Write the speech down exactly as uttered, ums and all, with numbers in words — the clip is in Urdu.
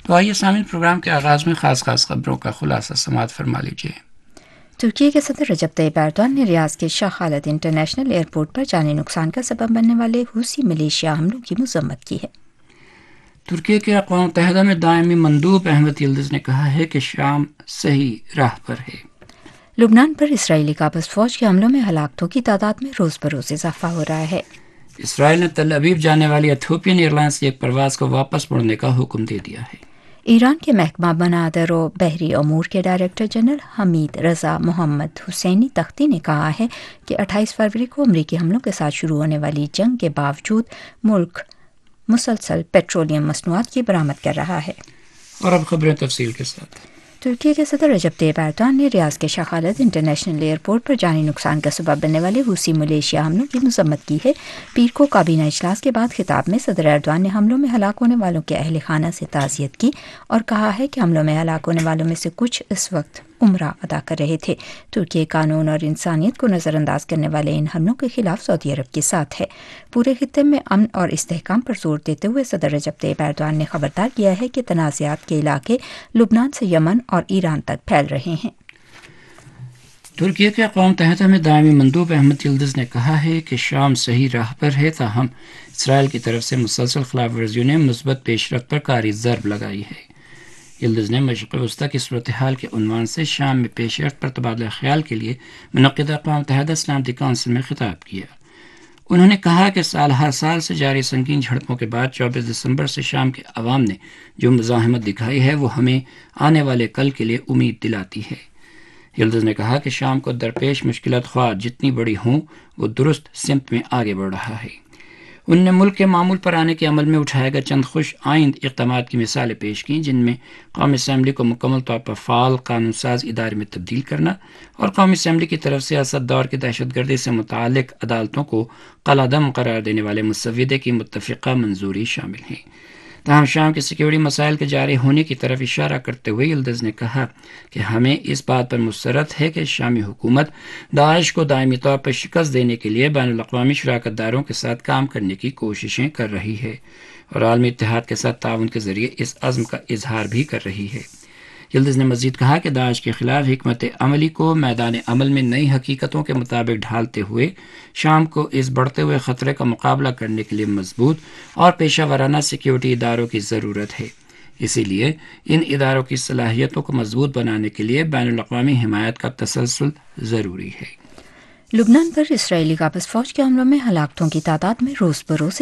تو آئیے سامعین، پروگرام کے آغاز میں خاص خاص خبروں کا خلاصہ سماعت فرما لیجیے۔ ترکی کے صدر رجب طیب ایردوان نے ریاض کے شاہ خالد انٹرنیشنل ایئرپورٹ پر جانی نقصان کا سبب بننے والے حوثی ملیشیا حملوں کی مذمت کی ہے۔ ترکی کے اقوام متحدہ میں دائمی مندوب احمد یلدز نے کہا ہے کہ شام صحیح راہ پر ہے۔ لبنان پر اسرائیلی قابض فوج کے حملوں میں ہلاکتوں کی تعداد میں روز بروز اضافہ ہو رہا ہے۔ اسرائیل نے تل ابیب جانے والی ایتھوپین ایئر لائنس کی ایک پرواز کو واپس موڑنے کا حکم دے دیا ہے۔ ایران کے محکمہ بنادر و بحری امور کے ڈائریکٹر جنرل حمید رضا محمد حسینی تختی نے کہا ہے کہ اٹھائیس فروری کو امریکی حملوں کے ساتھ شروع ہونے والی جنگ کے باوجود ملک مسلسل پیٹرولیم مصنوعات کی برآمد کر رہا ہے۔ اور اب خبریں تفصیل کے ساتھ۔ ترکی کے صدر رجب طیب ایردوان نے ریاض کے شاہ خالد انٹرنیشنل ایئرپورٹ پر جانی نقصان کا سبب بننے والے حوثی ملیشیا حملوں کی مذمت کی ہے۔ پیر کو کابینہ اجلاس کے بعد خطاب میں صدر ایردوان نے حملوں میں ہلاک ہونے والوں کے اہل خانہ سے تعزیت کی اور کہا ہے کہ حملوں میں ہلاک ہونے والوں میں سے کچھ اس وقت عمرہ ادا کر رہے تھے۔ ترکی قانون اور انسانیت کو نظر انداز کرنے والے ان حملوں کے خلاف سعودی عرب کے ساتھ ہے۔ پورے خطے میں امن اور استحکام پر زور دیتے ہوئے صدر رجب طیب ایردوان نے خبردار کیا ہے کہ تنازعات کے علاقے لبنان سے یمن اور ایران تک پھیل رہے ہیں۔ ترکی کے اقوام متحدہ میں دائمی مندوب احمد یلدز نے کہا ہے کہ شام صحیح راہ پر ہے، تاہم اسرائیل کی طرف سے مسلسل خلاف ورزیوں نے مثبت پیش رفت پر کاری ضرب لگائی ہے۔ یلدز نے مشرق وسطیٰ کی صورتحال کے عنوان سے شام میں پیش رفت پر تبادلہ خیال کے لیے منعقدہ اقوام متحدہ سلامتی کونسل میں خطاب کیا۔ انہوں نے کہا کہ سال ہر سال سے جاری سنگین جھڑپوں کے بعد چوبیس دسمبر سے شام کے عوام نے جو مزاحمت دکھائی ہے وہ ہمیں آنے والے کل کے لیے امید دلاتی ہے۔ یلدز نے کہا کہ شام کو درپیش مشکلات خواہ جتنی بڑی ہوں وہ درست سمت میں آگے بڑھ رہا ہے۔ انہوں نے ملک کے معمول پر آنے کے عمل میں اٹھائے گئے چند خوش آئند اقدامات کی مثالیں پیش کیں، جن میں قومی اسمبلی کو مکمل طور پر فعال قانون ساز ادارے میں تبدیل کرنا اور قومی اسمبلی کی طرف سے اسد دور کی دہشت گردی سے متعلق عدالتوں کو قلعدم قرار دینے والے مسودے کی متفقہ منظوری شامل ہیں۔ تاہم شام کے سیکورٹی مسائل کے جاری ہونے کی طرف اشارہ کرتے ہوئے یلدز نے کہا کہ ہمیں اس بات پر مسرت ہے کہ شامی حکومت داعش کو دائمی طور پر شکست دینے کے لیے بین الاقوامی شراکت داروں کے ساتھ کام کرنے کی کوششیں کر رہی ہے اور عالمی اتحاد کے ساتھ تعاون کے ذریعے اس عزم کا اظہار بھی کر رہی ہے۔ یلدز نے مزید کہا کہ داعش کے خلاف حکمت عملی کو میدان عمل میں نئی حقیقتوں کے مطابق ڈھالتے ہوئے شام کو اس بڑھتے ہوئے خطرے کا مقابلہ کرنے کے لیے مضبوط اور پیشہ ورانہ سیکیورٹی اداروں کی ضرورت ہے۔ اسی لیے ان اداروں کی صلاحیتوں کو مضبوط بنانے کے لیے بین الاقوامی حمایت کا تسلسل ضروری ہے۔ لبنان پر اسرائیلی قابض فوج کے حملوں میں ہلاکتوں کی تعداد میں روز بروز